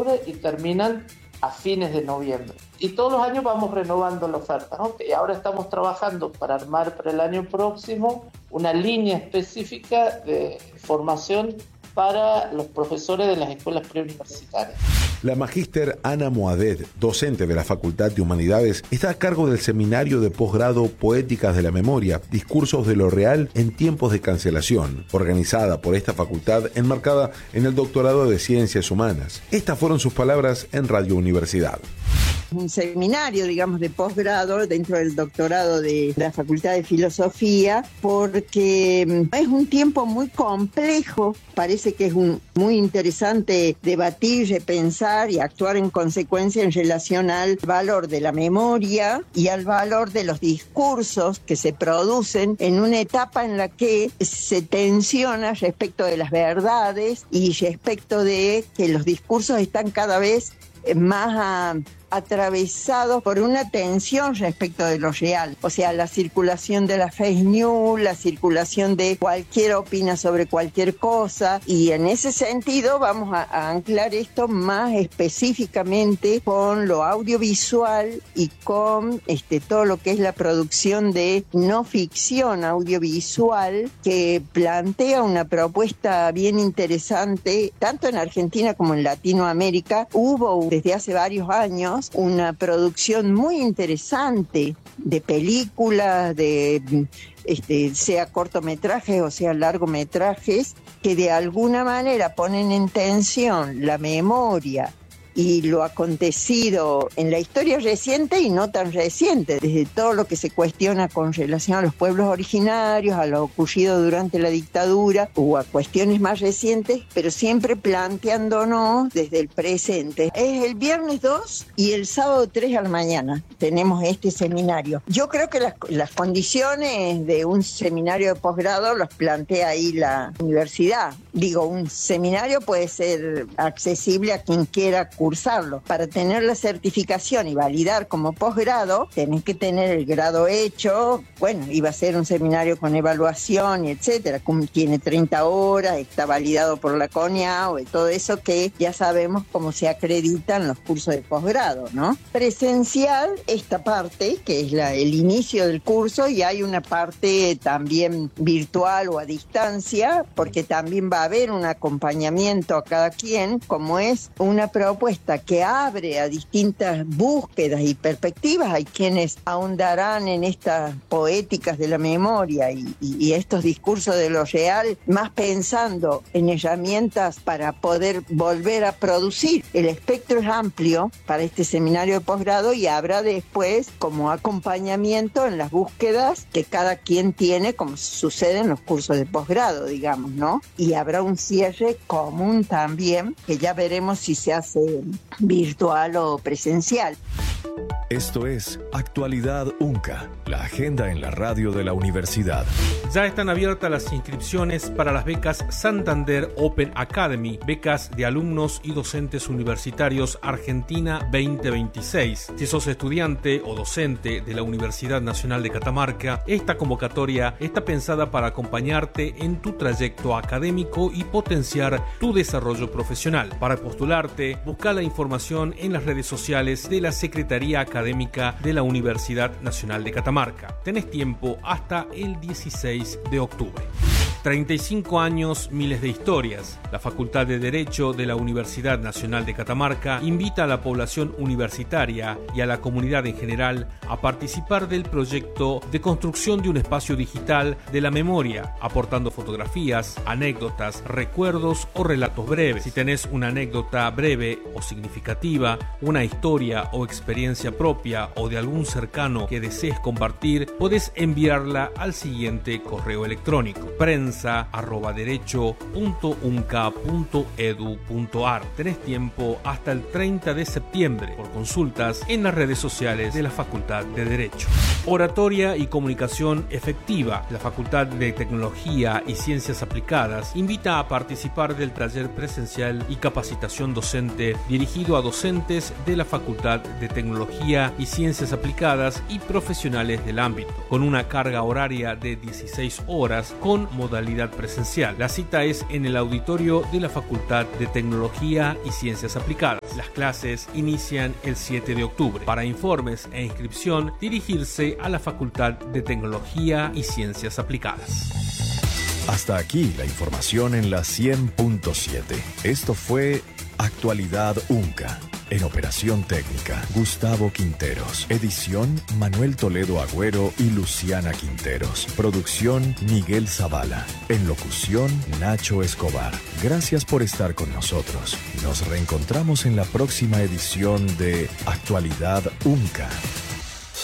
octubre y terminan a fines de noviembre. Y todos los años vamos renovando la oferta, ¿no? Y ahora estamos trabajando para armar para el año próximo una línea específica de formación para los profesores de las escuelas preuniversitarias. La magíster Ana Moadet, docente de la Facultad de Humanidades, está a cargo del seminario de posgrado Poéticas de la Memoria, Discursos de lo Real en Tiempos de Cancelación, organizada por esta facultad enmarcada en el doctorado de Ciencias Humanas. Estas fueron sus palabras en Radio Universidad. Un seminario, digamos, de posgrado dentro del doctorado de la Facultad de Filosofía, porque es un tiempo muy complejo. Parece que es muy interesante debatir, repensar y actuar en consecuencia en relación al valor de la memoria y al valor de los discursos que se producen en una etapa en la que se tensiona respecto de las verdades y respecto de que los discursos están cada vez más atravesados por una tensión respecto de lo real, o sea, la circulación de la fake news, la circulación de cualquier opina sobre cualquier cosa, y en ese sentido vamos a anclar esto más específicamente con lo audiovisual y con todo lo que es la producción de no ficción audiovisual, que plantea una propuesta bien interesante, tanto en Argentina como en Latinoamérica. Hubo desde hace varios años una producción muy interesante de películas, sea cortometrajes o sea largometrajes, que de alguna manera ponen en tensión la memoria y lo acontecido en la historia reciente y no tan reciente, desde todo lo que se cuestiona con relación a los pueblos originarios, a lo ocurrido durante la dictadura o a cuestiones más recientes, pero siempre planteándonos desde el presente. Es el viernes 2 y el sábado 3 a la mañana tenemos este seminario. Yo creo que las condiciones de un seminario de posgrado los plantea ahí la universidad. Digo, un seminario puede ser accesible a quien quiera cursarlo. Para tener la certificación y validar como posgrado, tenés que tener el grado hecho. Bueno, iba a ser un seminario con evaluación y etcétera. Tiene 30 horas, está validado por la CONIAU y todo eso que ya sabemos cómo se acreditan los cursos de posgrado, ¿no? Presencial, esta parte, que es el inicio del curso, y hay una parte también virtual o a distancia, porque también va a haber un acompañamiento a cada quien, como es una propuesta que abre a distintas búsquedas y perspectivas. Hay quienes ahondarán en estas poéticas de la memoria y estos discursos de lo real, más pensando en herramientas para poder volver a producir. El espectro es amplio para este seminario de posgrado y habrá después como acompañamiento en las búsquedas que cada quien tiene, como sucede en los cursos de posgrado, digamos, ¿no? Y habrá un cierre común también, que ya veremos si se hace virtual o presencial. Esto es Actualidad UNCA, la agenda en la radio de la universidad. Ya están abiertas las inscripciones para las becas Santander Open Academy, becas de alumnos y docentes universitarios Argentina 2026. Si sos estudiante o docente de la Universidad Nacional de Catamarca, esta convocatoria está pensada para acompañarte en tu trayecto académico y potenciar tu desarrollo profesional. Para postularte, busca la información en las redes sociales de la Secretaría Académica de la Universidad Nacional de Catamarca. Tenés tiempo hasta el 16 de octubre. 35 años, miles de historias. La Facultad de Derecho de la Universidad Nacional de Catamarca invita a la población universitaria y a la comunidad en general a participar del proyecto de construcción de un espacio digital de la memoria, aportando fotografías, anécdotas, recuerdos o relatos breves. Si tenés una anécdota breve o significativa, una historia o experiencia propia o de algún cercano que desees compartir, podés enviarla al siguiente correo electrónico: prensa@derecho.unca.edu.ar. Tenés tiempo hasta el 30 de septiembre por consultas en las redes sociales de la Facultad de Derecho. Oratoria y comunicación efectiva. La Facultad de Tecnología y Ciencias Aplicadas invita a participar del taller presencial y capacitación docente dirigido a docentes de la Facultad de Tecnología y Ciencias Aplicadas y profesionales del ámbito, con una carga horaria de 16 horas con modalidad presencial. La cita es en el auditorio de la Facultad de Tecnología y Ciencias Aplicadas. Las clases inician el 7 de octubre. Para informes e inscripción, dirigirse a la Facultad de Tecnología y Ciencias Aplicadas. Hasta aquí la información en la 100.7. Esto fue Actualidad UNCA. En operación técnica, Gustavo Quinteros. Edición, Manuel Toledo Agüero y Luciana Quinteros. Producción, Miguel Zavala. En locución, Nacho Escobar. Gracias por estar con nosotros. Nos reencontramos en la próxima edición de Actualidad UNCA.